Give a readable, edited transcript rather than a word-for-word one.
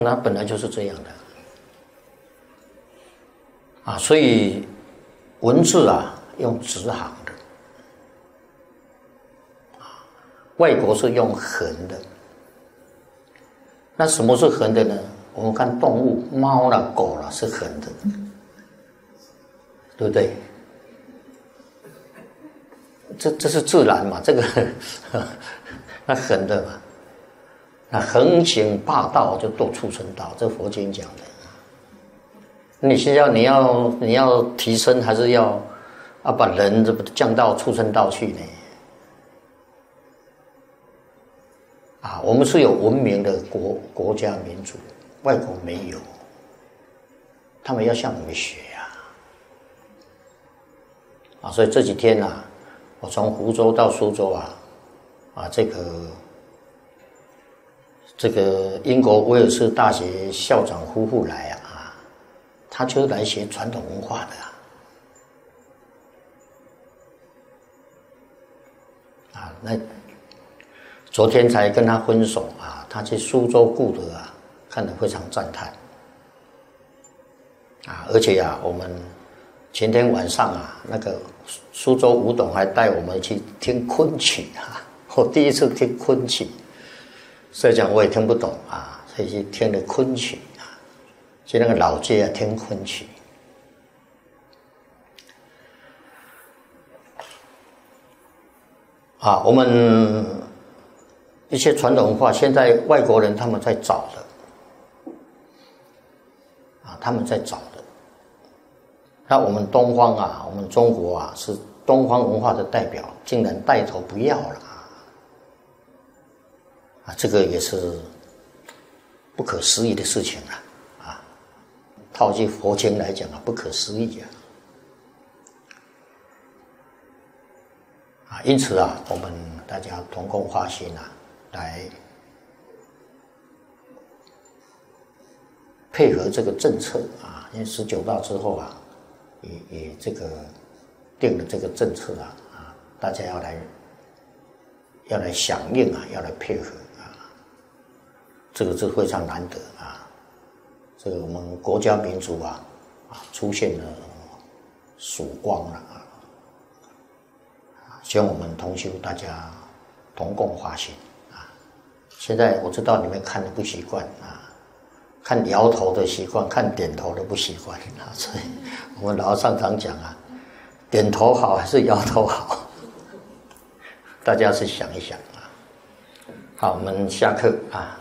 那本来就是这样的啊，所以文字啊用直行的啊，外国是用横的。那什么是横的呢？我们看动物，猫啦、狗啦是横的，对不对？这是自然嘛，这个那横的嘛。那横行霸道就堕畜生道，这佛经讲的。你现在你要提升，还是要把人降到畜生道去呢？啊，我们是有文明的国家民族，外国没有，他们要向我们学啊，所以这几天啊，我从湖州到苏州这个英国威尔士大学校长夫妇来啊，他就是来学传统文化的啊，那昨天才跟他分手啊，他去苏州顾德啊，看得非常赞叹啊，而且啊，我们前天晚上啊，那个苏州吴董还带我们去听昆曲啊，我第一次听昆曲。所以讲我也听不懂啊，所以去听了昆曲啊，去那个老街啊听昆曲啊。我们一些传统文化，现在外国人他们在找的啊，他们在找的。那我们东方啊，我们中国啊，是东方文化的代表，竟然带头不要了。这个也是不可思议的事情啊！套句佛经来讲啊，不可思议啊！因此啊，我们大家同共发心啊，来配合这个政策啊，因为19大之后啊，也这个定了这个政策啊，大家要来响应啊，要来配合。这个是非常难得啊！这个我们国家民族啊出现了曙光了啊！希望我们同修大家同共发心啊！现在我知道你们看的不习惯啊，看摇头的习惯，看点头的不习惯啊，所以我们老和尚常讲啊，点头好还是摇头好？大家是想一想啊。好，我们下课啊。